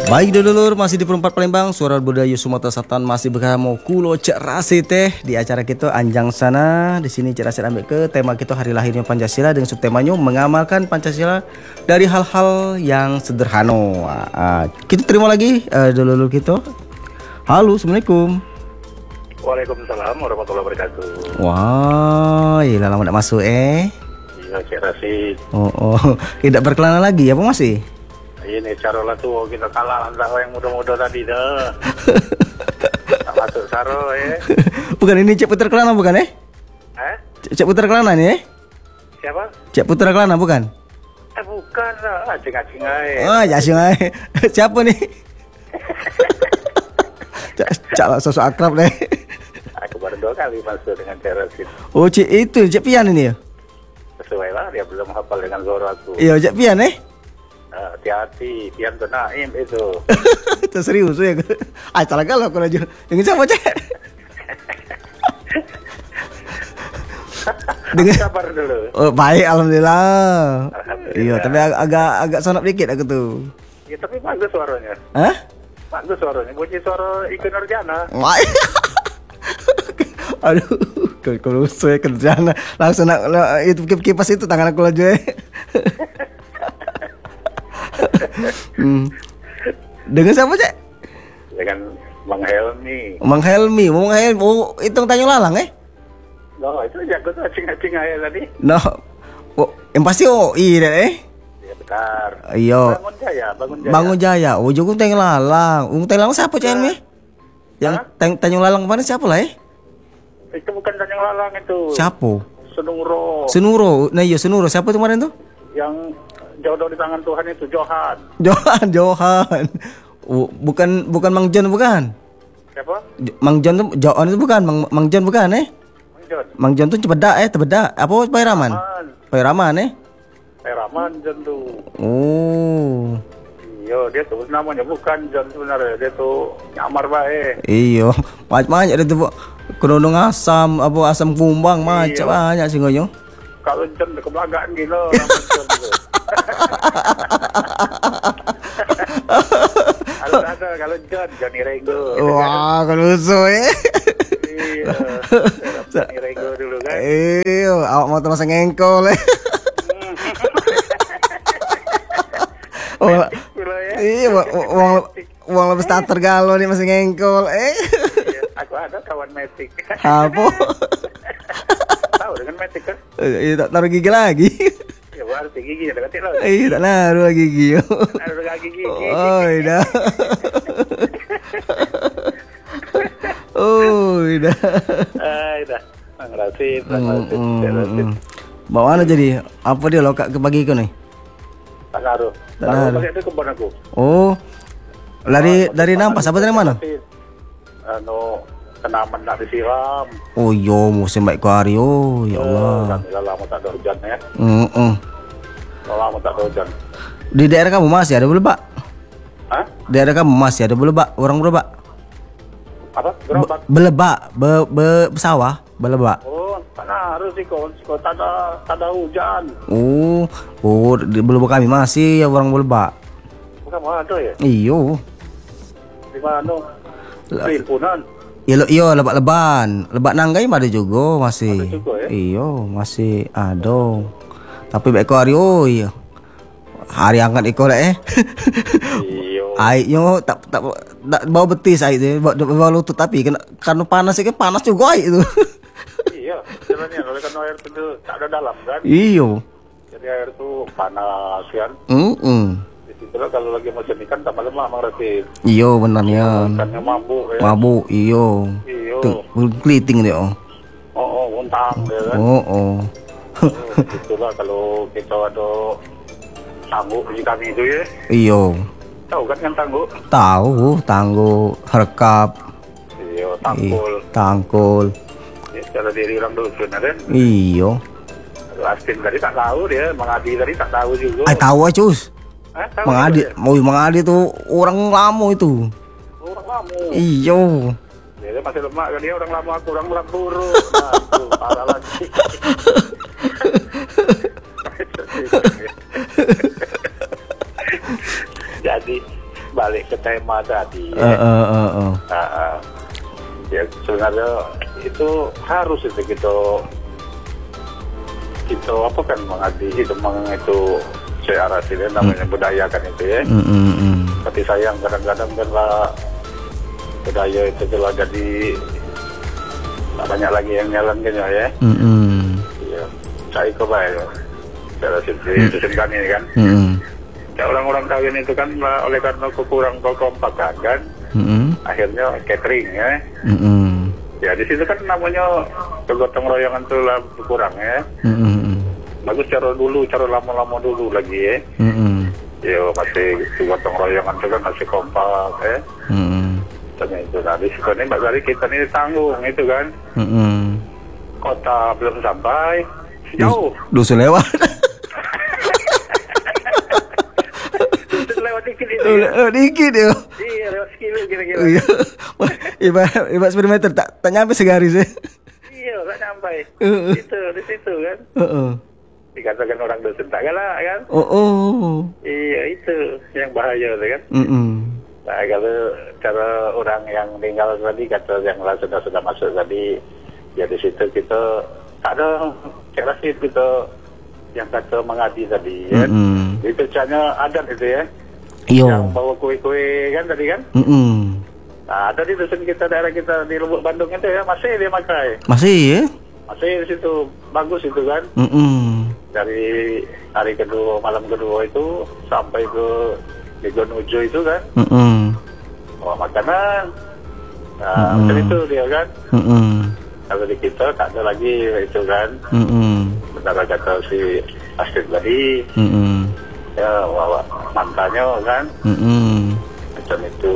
Baik dulur, masih di Perempat Palembang, suara budaya Sumatera Selatan masih bersama Kulo Cek Rasi teh di acara kita Anjang Sana. Di sini Cek Rasi ambil ke tema kita hari lahirnya Pancasila dengan subtemanya mengamalkan Pancasila dari hal-hal yang sederhana. Kita terima lagi dulur kita. Halo, assalamualaikum. Waalaikumsalam warahmatullahi wabarakatuh. Wah, iya lama tidak masuk Iya Cek Rasi. Tidak berkelana lagi apa masih? Ini cara lah tuh kita kalah antara yang muda-muda tadi dah. Tak masuk saro Bukan ini Cek Putra Kelana bukan Cek Putra Kelana nih Siapa? Cek Putra Kelana bukan? Bukan lah, acing-acing aja. Oh, acing aja. Siapa nih? Cak sosok akrab deh. Aku baru 2 kali masuk dengan Cek Rasi. Oh, Cek itu Cek Pian ini ya? Sesuai lah, dia belum hafal dengan suara aku. Iya, Cek Pian Hati-hati, Pian tuh Naim itu. Itu serius ya. Salah galau aku aja. Dengan siapa Cek? Dengan kabar dulu. Oh, baik alhamdulillah. Iya, tapi agak sonap dikit aku tuh. Ya tapi bagus suaranya. Hah? Bagus suaranya, bunyi suara Ikke Nurjana. Aduh, kalau saya kerjaan langsung itu kipas itu tangan aku aja. Dengan siapa Cek? Dengan Bang Helmi. Mang Helmi, itu tanya lalang No, itu jago tuh acing-acing aja tadi. No, yang pasti iya Ya benar. Iya. Bangun Jaya. Bangun Jaya. Oh, jogo tanya lalang. Tanya lalang siapa Cek Helmi? Yang tanya lalang kemana siapa lah Itu bukan Tanjung Lalang itu. Siapa? Senuro. Nah iya Senuro. Siapa tuh kemarin tuh? Yang jodoh di tangan Tuhan itu Johan. Johan. Bukan Mang John bukan? Siapa? Mang John tuh Johan itu bukan Mang John bukan Mang John. Mang John tuh Cepeda apa Pak Raman? Pak Raman Pak Raman John tuh. Oh. Iya, dia tuh namanya bukan John sebenarnya, dia tuh nyamar bae. Iya, banyak ada tuh kerondong asam, asam kumbang macam banyak sih ngoyo. Kalau John kebelagaan gila nama John tuh. Ada kalau Johnny Rego. Wah, kalau lucu Iya. Johnny Rego dulu kan. Iya, awak mau terus ngengkol Iya, uang lebih starter galau nih masih ngengkol. Iya, aku ada kawan Matic. Apa? Tahu dengan Matic kan? Iya, tak taruh gigi lagi. Ya, harus gigi ya dekat lo. Iya, tak naruh lagi gigi. Naruh gigi. Oh, iya. Oh, iya. Dah. Ngerasi. Bawa mana jadi? Apa dia lo ke bagi kau nih? Tak ngaruh. Taruh pakai itu kebun aku. Oh. Dari Nampas apa dari mana? Kenaman nak disiram. Oh yo, musim baik hari ya Allah. Kan lama tak ada hujan ya. Lama tak ada hujan. Di daerah kamu masih ada belebak? Hah? Daerah kamu masih ada belebak? Orang belebak? Apa? Gerobak? Belebak, sawah, belebak. Oh, tak ngaruh sih kok tak ada hujan. Oh, di belebak kami masih ya orang belebak. Bukan ada ya? Iyo. Di mana? Rimpunan. Iyo, lebak nanggai ada juga masih. Ada juga ya? Iyo, masih ada. Tapi baik hari iya. Hari angkat iko lah Iyo. Airnya tak bawa betis air itu, bawa lutut tapi karena panas kan panas juga air itu. Iya, jalannya oleh karena air itu tak ada dalam kan? Iyo. Jadi air itu panas kan? Itulah kalau lagi musim ikan tambah lemah berarti. Iyo benarnya. Ikannya mabuk ya. Mabuk iyo. Tuh keliting dia. Untang dia kan. Itulah kalau kita ada tangguh di kami itu ya. Iyo. Tahu kan Tahu harkap. Iyo, tangkul. Ya, cara diri orang dulu kan. Iyo. Lastin tadi tak tahu dia, Mengadi tadi tak tahu juga. Tahu Cus. Mengadi tuh orang lama itu. Orang lama. Iyo. Dia masih lemak kan dia orang lama, aku orang lemburu. Nah, itu parah lagi. Jadi balik ke tema tadi. Ya sebenarnya itu harus itu kita apa kan mengadi itu searah sini namanya budaya kan itu ya. Tapi sayang kadang-kadang kan lah budaya itu telah jadi banyak lagi yang jalankan ya. Iya. Saya kebayang cara itu kan ini kan. Ya, orang-orang kawin itu kan oleh karena kekurang kekompakan kan. Akhirnya catering ya. Ya di situ kan namanya kegotong royongan tuh lah berkurang ya. Bagus cara lama-lama dulu lagi ya. Ya masih gotong royongan itu kan masih kompak ya. Tanya itu tadi sekarang Mbak Gari kita ini tanggung itu kan. Kota belum sampai jauh. Dusun lewat. Dusun lewat dikit itu. Dikit ya. Iya lewat sekilo kira-kira. Ibarat 10 meter tak nyampe segaris ya. Iya tak nyampe. Itu di situ kan. Dikatakan orang dusun tak galak kan. Iya itu yang bahaya itu kan. Nah kalau cara orang yang tinggal tadi kata yang sudah masuk tadi ya di situ kita tak ada cara sih kita yang kata mengadi tadi ya. Itu caranya adat itu ya. Yang bawa kue-kue kan tadi kan. Nah ada di dusun kita daerah kita di Lubuk Bandung itu ya masih dia pakai. Masih ya? Masih di situ bagus itu kan. Dari hari kedua malam kedua itu sampai ke Legon Ujo itu kan. Oh makanan. Nah macam itu dia kan. Kalau di kita tak ada lagi itu kan. Benar kata si Astrid tadi. Ya bawa mantannya kan. Macam itu.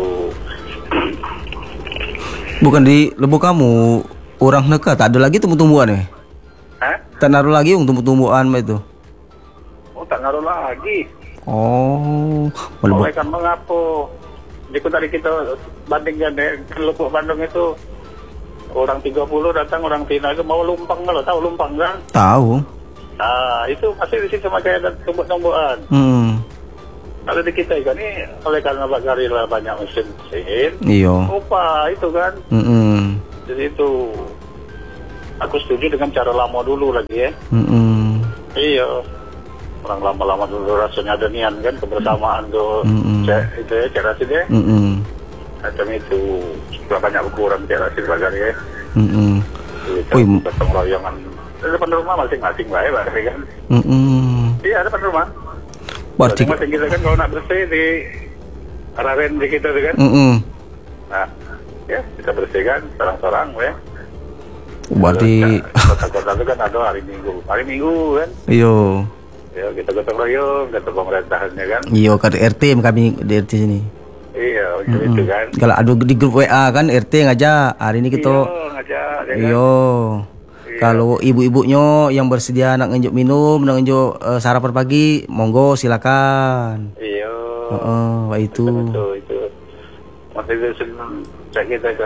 Bukan di Lubuk kamu orang neka tak ada lagi tumbuh-tumbuhan ya? Tak naruh lagi tumbuh-tumbuhan itu? Oh tak naruh lagi. Boleh kan mengapa? Jika tadi kita bandingkan Lubuk Bandung itu orang 30 datang orang Tina itu mau lumpang kalau tahu lumpang kan? Tahu. Nah itu masih di situ makanya ada tumbuh-tumbuhan. Kalau di kita kan ini oleh karena Bagari lah banyak mesin. Iya. Lupa itu kan. Jadi itu aku setuju dengan cara lama dulu lagi ya. Iya. Orang lama-lama dulu rasanya ada nian kan kebersamaan tuh. Itu ya cara sih deh. Macam itu sudah banyak berkurang cara sih Bagari ya. Gotong royongan. Depan rumah masing-masing lah ya Bagari kan. Iya depan rumah. Berarti kita kan kalau nak bersih di Raren di kita tuh kan. Nah, ya kita bersihkan sorang-sorang ya. Berarti kota-kota itu kan ada hari Minggu kan. Iya. Ya kita gotong royong, kata pemerintahannya kan. Iya kata RT kami di RT sini. Iya, gitu kan. Kalau ada di grup WA kan RT ngajak hari ini kita. Ngajak. Ya kan? Iya. Kalau ibu-ibunya yang bersedia nak ngenjuk minum, nak ngenjuk sarapan pagi, monggo silakan. Iya. Itu. Itu. Masih itu cek kita ke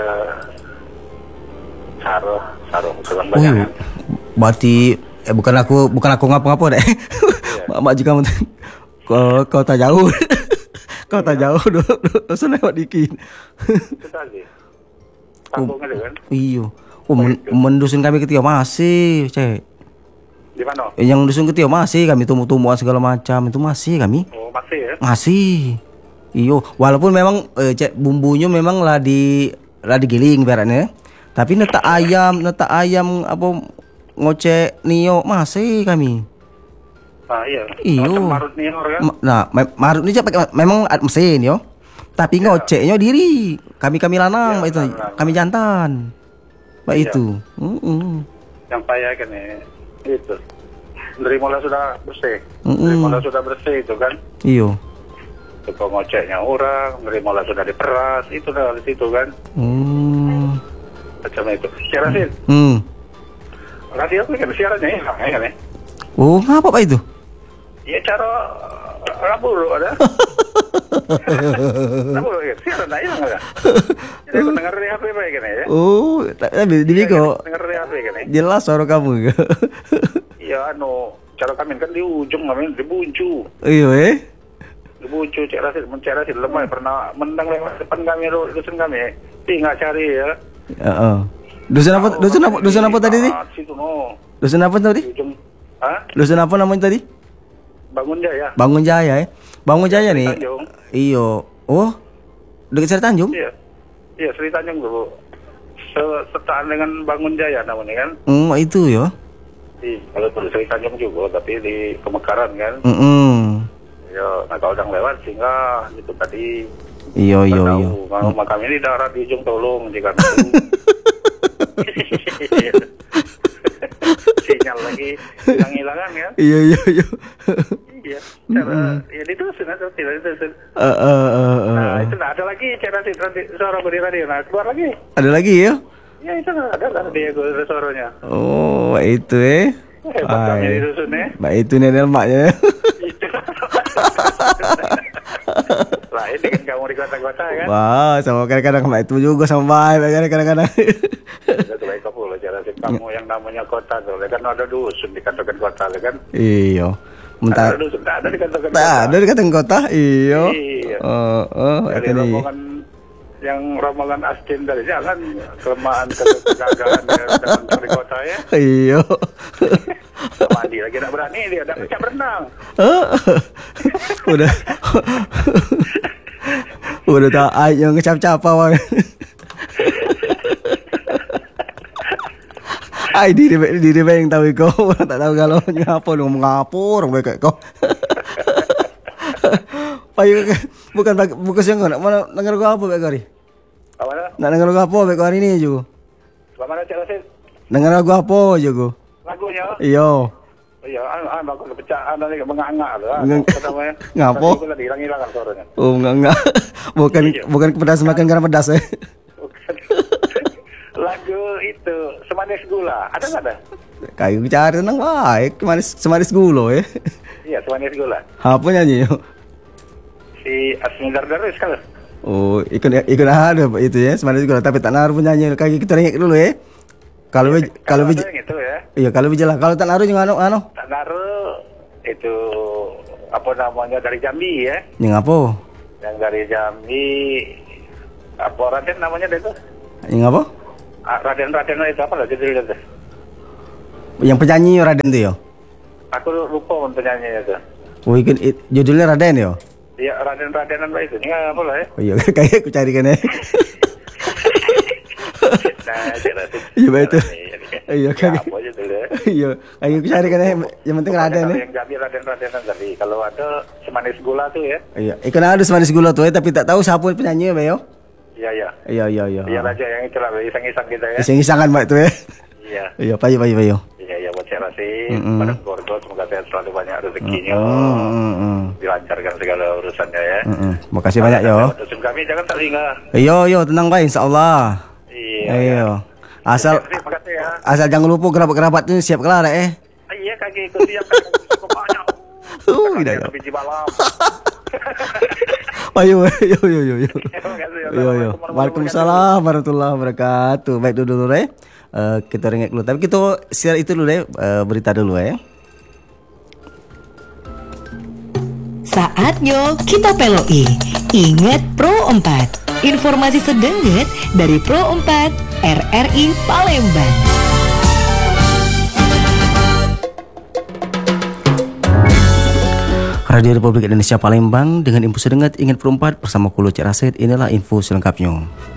Sarung kurang banyak. Berarti bukan aku ngapa-ngapa deh. Mak juga kau tak jauh. Kau tak jauh dosen lewat dikit. Itu tadi. Kampung ada kan? Iya. Mendusun kami ke Tio masih, cek. Di mana? Yang dusun ke Tio masih kami tumbuh-tumbuhan segala macam itu masih kami. Oh, masih ya? Masih. Iyo, walaupun memang cek bumbunya memang lah digiling ibaratnya. Tapi neta ayam apa ngocek nio masih kami. Ah iya. Iyo. Marut nio kan? Nah, marut ini pakai memang mesin yo. Tapi ngoceknya diri. Kami lanang itu. Kami jantan. Pak itu. Yang payah kan ya. Itu. Dari mulai sudah bersih. Dari mulai sudah bersih itu kan. Iyo. Itu ngoceknya orang, dari mulai sudah diperas, itu dah di situ kan. Macam itu. Siaran sih. Radio kan siarannya hilang ya kan ya. Oh, ngapa Pak itu? Ya cara rabur ada. Rabur ya, siaran dah hilang ada. Jadi aku dengar dari HP baik kan ya. Oh, tapi di Biko. Dengar dari HP kan ya. Jelas suara kamu. Iya cara kami kan di ujung kami di Buncu. Iya Di bucu Cik Rasid lemah pernah mendang lewat depan kami dusun kami. Tinggal cari ya. Heeh. Dusun apa tadi sih? Situ no. Dusun apa tadi? Hah? Dusun apa namanya tadi? Bangun Jaya. Bangun Jaya ya. Bangun Jaya nih. Tanjung. Iyo. Oh. Dekat Seri Tanjung? Iya. Iya, Seri Tanjung dulu. Setaan dengan Bangun Jaya namanya kan. Itu ya. Kalau tulis Seri Tanjung juga, tapi di Pemekaran kan. Ya, nah kalau udah lewat sehingga itu tadi. Iya. Kalau makam ini daerah di ujung Tolong jika sinyal lagi hilang-hilangan kan. Iya. Iya. Ya ditusun atau tidak ditusun. Nah itu ada lagi cara suara di radio. Nah keluar lagi. Ada lagi ya? Ya itu ada dia suaranya. Oh itu Hebat kami disusun ya. Mbak itu nenek maknya. Lah ini kan kamu di kota-kota kan. Wah sama kadang-kadang Mbak itu juga sama baik kadang-kadang. Itu baik kamu loh cara kamu yang namanya kota tuh. Kan ada dusun dikatakan kota kan. Iya. Ada dusun ada dikatakan kota. Ada dikatakan kota. Iya. Dari rombongan yang rombongan Astin dari jalan kelemahan kegagalan dari kota ya. Iya. Mandi lagi nak berani dia ada pecah berenang. Udah tak yang ngecap-cap awal. Ai di yang tahu kau tak tahu kalau ngapa lu ngapur kayak kau. Payu bukan yang kau nak mana dengar kau apa baik hari? Apa? Nak dengar kau apa baik hari ini juga? Bagaimana cara sih? Dengar lagu apa juga? Lagunya? Iya. Iya, aku kepecah, lagi menganga tu. Ngapo? Hilang-hilangan suaranya. Oh enggak. Bukan pedas makan karena pedas ya. Lagu itu Semanis Gula, ada nggak ada? Kayu cari tenang baik, semanis gulo ya. Iya, Semanis Gula. Apa nyanyi yo? Si Asmi Dardaris kan? Oh, ikut ada itu ya, semanis gulo. Tapi tak naruh penyanyi kayak kita ringik dulu ya. Kalau gitu ya. Iya, kalau bijalah. Kalau tak naruh juga anu. Tak naruh itu apa namanya dari Jambi ya? Yang apa? Yang dari Jambi apa Raden namanya itu? Yang apa? Raden itu apa lah judulnya itu? Yang penyanyi Raden tuh ya? Aku lupa penyanyinya itu. Oh, judulnya Raden ya? Iya, Radenan apa itu? Ini apa lah ya? Oh iya, kayak aku carikan ya. Nah, iya betul. Iya kan. Apa aja dulu ya? Iya, ayo aku carikan ya. Yang penting Raden ya. Yang Jambi Radenan tadi. Kalau ada Semanis Gula tuh ya. Iya, ikan ada semanis gula tuh ya, tapi tak tahu siapa penyanyi ya, Bayo. Iya. Iya. Iya aja yang itulah iseng-iseng kita ya. Iseng-isangan Mbak tuh ya. Iya. Iya, payu. Iya buat saya Rasid, pada keluarga semoga sehat selalu banyak rezekinya. Dilancarkan segala urusannya ya. Makasih banyak yo. Dusun kami jangan tertinggal. Iya, tenang Pak, insyaallah. Iya. Asal jangan lupa kerabat-kerabat tuh siap kelar Iya kaki ikut siap cukup banyak. Tidak. Biji balam. Ayo. Waalaikumsalam warahmatullahi wabarakatuh. Baik dulu deh. Kita ringek dulu. Tapi kita share itu dulu deh, berita dulu ya. Saatnya kita peloi. Ingat Pro 4. Informasi sedenget dari Pro 4 RRI Palembang. Radio Republik Indonesia Palembang dengan info sedengat ingat Pro 4 bersama Kulo Cik Rasid. Inilah info selengkapnya.